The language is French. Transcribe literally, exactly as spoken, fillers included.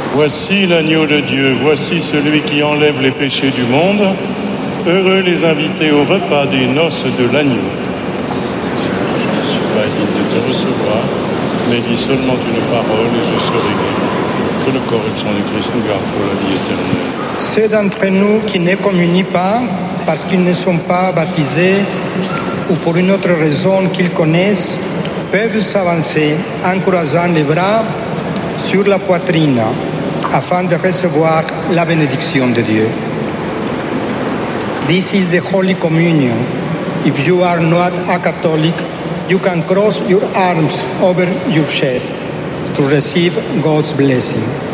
Voici l'agneau de Dieu, voici celui qui enlève les péchés du monde. Heureux les invités au repas des noces de l'agneau. Seigneur, je ne suis pas digne de te recevoir, mais dis seulement une parole et je serai guéri. Que le corps et le sang du Christ nous gardent pour la vie éternelle. Ceux d'entre nous qui ne communient pas parce qu'ils ne sont pas baptisés ou pour une autre raison qu'ils connaissent peuvent s'avancer en croisant les bras sur la poitrine afin de recevoir la bénédiction de Dieu. This is the Holy Communion. If you are not a Catholic, you can cross your arms over your chest to receive God's blessing.